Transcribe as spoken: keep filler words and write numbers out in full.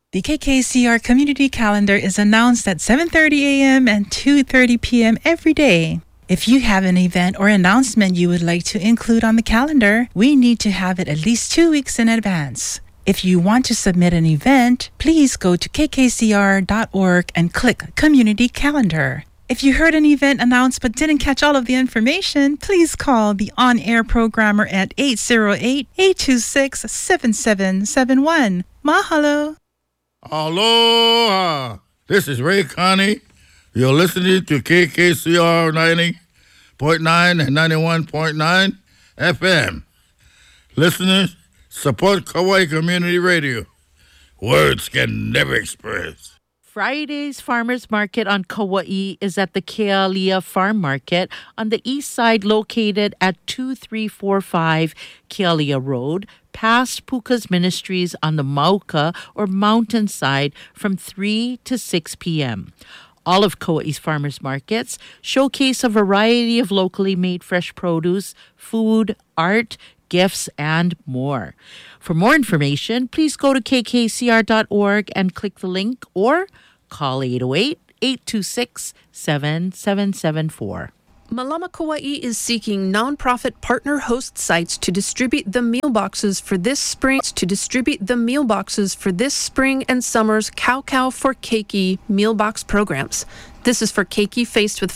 The K K C R Community Calendar is announced at seven thirty a.m. and two thirty p.m. every day. If you have an event or announcement you would like to include on the calendar, we need to have it at least two weeks in advance. If you want to submit an event, please go to k k c r dot org and click Community Calendar. If you heard an event announced but didn't catch all of the information, please call the on-air programmer at eight zero eight, eight two six, seven seven seven one. Mahalo! Aloha! This is Ray Connie. You're listening to K K C R ninety point nine and ninety-one point nine F M. Listeners, support Kauai Community Radio. Words can never express. Friday's Farmers Market on Kauai is at the Kealia Farm Market on the east side, located at two three four five Kealia Road, past Puka's Ministries on the Mauka or mountain side from three to six p.m. All of Kauai's farmers markets showcase a variety of locally made fresh produce, food, art, gifts, and more. For more information, please go to k k c r dot org and click the link or call eight oh eight, eight two six, seven seven seven four. Malama Kauai is seeking nonprofit partner host sites to distribute the meal boxes for this spring to distribute the meal boxes for this spring and summer's Cow Cow for Keiki meal box programs. This is for Keiki faced with